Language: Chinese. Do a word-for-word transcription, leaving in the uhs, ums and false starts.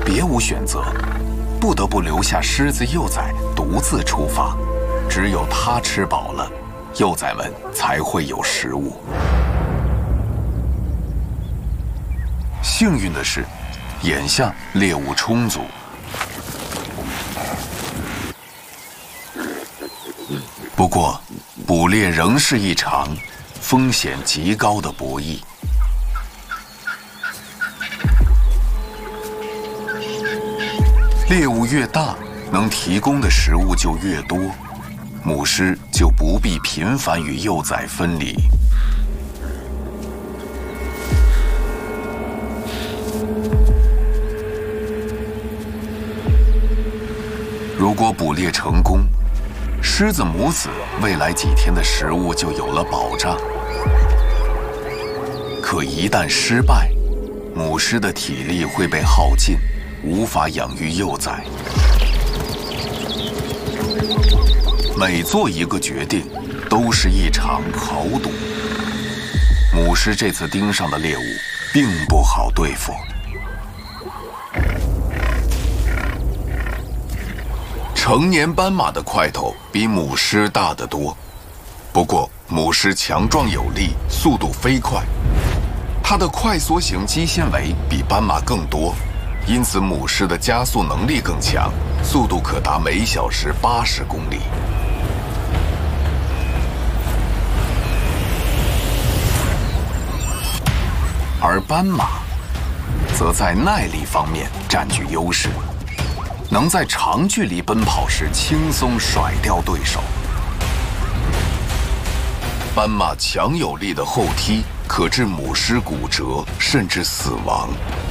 别无选择，不得不留下狮子幼崽独自出发。只有它吃饱了，幼崽们才会有食物。幸运的是，眼下猎物充足。不过，捕猎仍是一场风险极高的博弈。猎物越大，能提供的食物就越多，母狮就不必频繁与幼崽分离。如果捕猎成功，狮子母子未来几天的食物就有了保障。可一旦失败，母狮的体力会被耗尽，无法养育幼崽。每做一个决定，都是一场豪赌。母狮这次盯上的猎物并不好对付。成年斑马的块头比母狮大得多，不过母狮强壮有力，速度飞快。它的快缩型肌纤维比斑马更多，因此母狮的加速能力更强，速度可达每小时八十公里。而斑马则在耐力方面占据优势，能在长距离奔跑时轻松甩掉对手。斑马强有力的后踢可致母狮骨折，甚至死亡。